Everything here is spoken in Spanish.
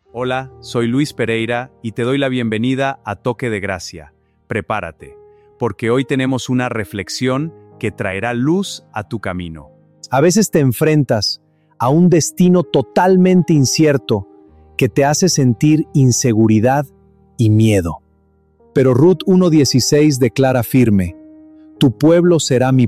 Hola, soy Luis Pereira y te doy la bienvenida a Toque de Gracia. Prepárate, porque hoy tenemos una reflexión que traerá luz a tu camino. A veces te enfrentas a un destino totalmente incierto que te hace sentir inseguridad y miedo. Pero Ruth 1:16 declara firme: tu pueblo será mi